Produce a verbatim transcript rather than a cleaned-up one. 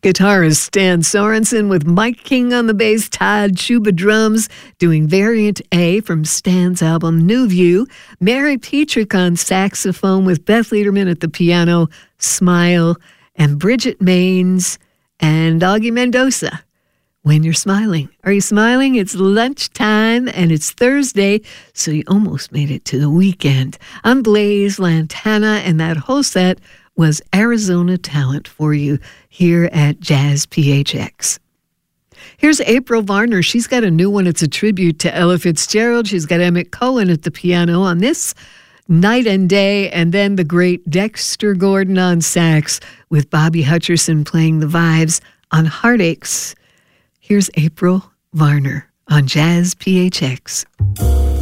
Guitarist Stan Sorensen with Mike King on the bass, Todd Chuba drums, doing Variant A from Stan's album New View. Mary Petrick on saxophone with Beth Lederman at the piano, Smile, and Bridget Maines and Augie Mendoza. When you're smiling. Are you smiling? It's lunchtime and it's Thursday, so you almost made it to the weekend. I'm Blaze Lantana, and that whole set was Arizona talent for you here at Jazz P H X. Here's April Varner. She's got a new one. It's a tribute to Ella Fitzgerald. She's got Emmett Cohen at the piano on this, Night and Day, and then the great Dexter Gordon on sax with Bobby Hutcherson playing the vibes on Heartaches. Here's April Varner on Jazz P H X.